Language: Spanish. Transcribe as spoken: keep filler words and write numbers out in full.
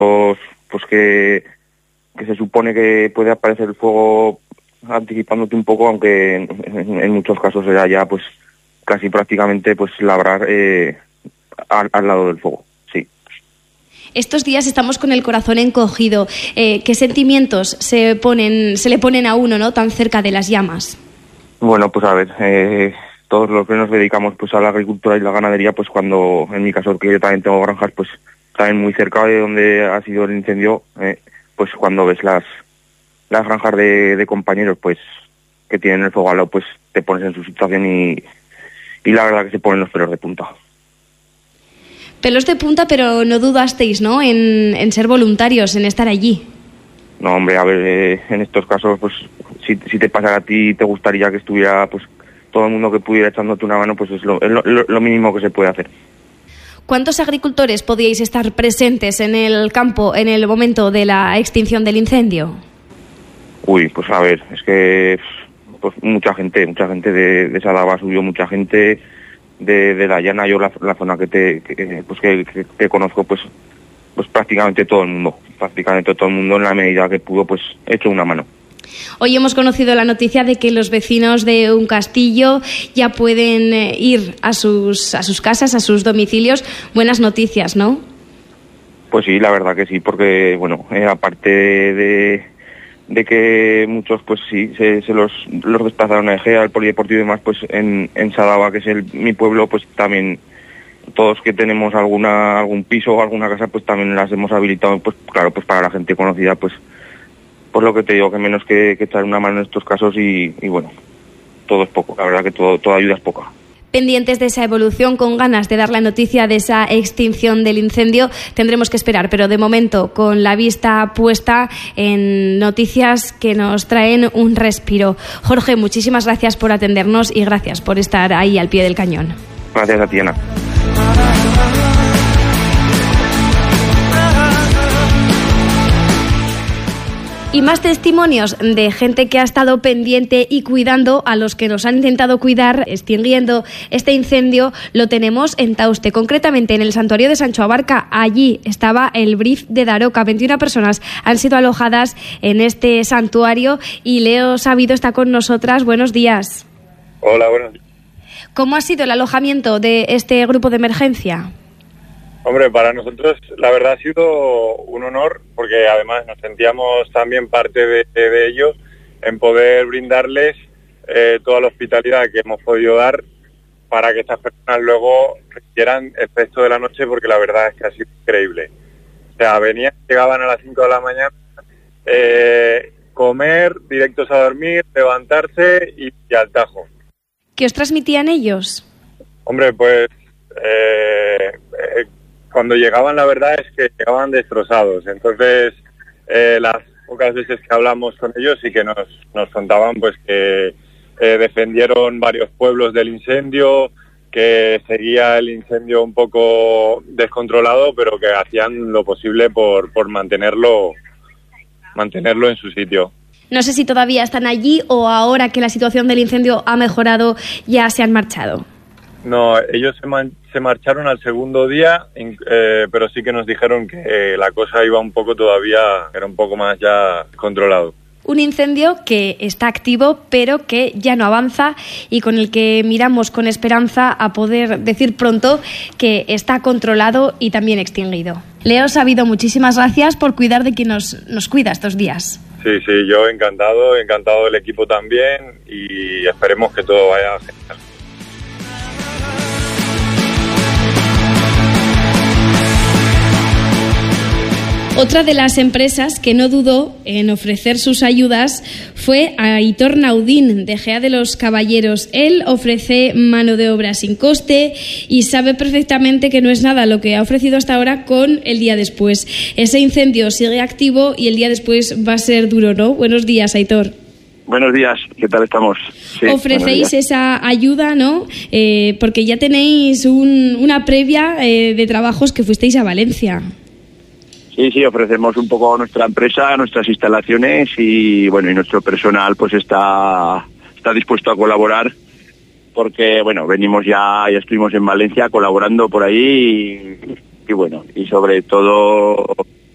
pues que, que se supone que puede aparecer el fuego anticipándote un poco, aunque en, en, en muchos casos era ya pues casi prácticamente pues labrar eh, al, al lado del fuego, sí. Estos días estamos con el corazón encogido. Eh, ¿Qué sentimientos se ponen, se le ponen a uno, ¿no?, tan cerca de las llamas? Bueno, pues a ver, eh, todos los que nos dedicamos pues a la agricultura y la ganadería, pues cuando, en mi caso, que yo también tengo granjas, pues también muy cerca de donde ha sido el incendio, eh, pues cuando ves las las granjas de, de compañeros, pues que tienen el fuego al lado, pues te pones en su situación y, y la verdad que se ponen los pelos de punta. Pelos de punta, pero no dudasteis, ¿no?, en, en ser voluntarios, en estar allí. No, hombre, a ver, eh, en estos casos, pues si, si te pasa a ti, te gustaría que estuviera, pues todo el mundo que pudiera echándote una mano, pues es lo, es lo, lo mínimo que se puede hacer. ¿Cuántos agricultores podíais estar presentes en el campo en el momento de la extinción del incendio? Uy, pues a ver, es que pues mucha gente, mucha gente de, de Sadaba subió, mucha gente de, de la llana, yo la, la zona que te que, pues que, que, que conozco, pues pues prácticamente todo el mundo, prácticamente todo el mundo en la medida que pudo, pues hecho una mano. Hoy hemos conocido la noticia de que los vecinos de un castillo ya pueden ir a sus a sus casas, a sus domicilios. Buenas noticias, ¿no? Pues sí, la verdad que sí, porque bueno, eh, aparte de, de que muchos, pues sí, se, se los, los desplazaron a Egea, al polideportivo y demás, pues en, en Sadaba, que es el, mi pueblo, pues también todos que tenemos alguna algún piso o alguna casa, pues también las hemos habilitado, pues claro, pues para la gente conocida, pues por lo que te digo, que menos que, que echar una mano en estos casos y, y bueno, todo es poco, la verdad que todo, toda ayuda es poca. Pendientes de esa evolución, con ganas de dar la noticia de esa extinción del incendio, tendremos que esperar, pero de momento con la vista puesta en noticias que nos traen un respiro. Jorge, muchísimas gracias por atendernos y gracias por estar ahí al pie del cañón. Gracias a ti, Ana. Y más testimonios de gente que ha estado pendiente y cuidando a los que nos han intentado cuidar, extinguiendo este incendio, lo tenemos en Tauste, concretamente en el santuario de Sancho Abarca. Allí estaba el Brif de Daroca. veintiuna personas han sido alojadas en este santuario y Leo Sabido está con nosotras. Buenos días. Hola, buenos días. ¿Cómo ha sido el alojamiento de este grupo de emergencia? Hombre, para nosotros la verdad ha sido un honor, porque además nos sentíamos también parte de, de ellos, en poder brindarles eh, toda la hospitalidad que hemos podido dar para que estas personas luego quieran el resto de la noche, porque la verdad es que ha sido increíble. O sea, venían, llegaban a las cinco de la mañana, eh, comer, directos a dormir, levantarse y, y al tajo. ¿Qué os transmitían ellos? Hombre, pues eh, eh, cuando llegaban la verdad es que llegaban destrozados. Entonces, eh, las pocas veces que hablamos con ellos sí que nos, nos contaban pues que eh, defendieron varios pueblos del incendio, que seguía el incendio un poco descontrolado, pero que hacían lo posible por, por mantenerlo, mantenerlo en su sitio. No sé si todavía están allí o ahora que la situación del incendio ha mejorado ya se han marchado. No, ellos se, man- se marcharon al segundo día, eh, pero sí que nos dijeron que eh, la cosa iba un poco todavía, era un poco más ya controlado. Un incendio que está activo, pero que ya no avanza y con el que miramos con esperanza a poder decir pronto que está controlado y también extinguido. Leo Sabido, muchísimas gracias por cuidar de quien nos, nos cuida estos días. Sí, sí, yo encantado, encantado del equipo también y esperemos que todo vaya genial. Otra de las empresas que no dudó en ofrecer sus ayudas fue Aitor Naudín, de Gea de los Caballeros. Él ofrece mano de obra sin coste y sabe perfectamente que no es nada lo que ha ofrecido hasta ahora con el día después. Ese incendio sigue activo y el día después va a ser duro, ¿no? Buenos días, Aitor. Buenos días, ¿qué tal estamos? Sí, ofrecéis esa ayuda, ¿no? Eh, porque ya tenéis un, una previa eh, de trabajos que fuisteis a Valencia. Sí, sí, ofrecemos un poco nuestra empresa, nuestras instalaciones y bueno, y nuestro personal pues está está dispuesto a colaborar porque bueno, venimos ya, ya estuvimos en Valencia colaborando por ahí y, y bueno, y sobre todo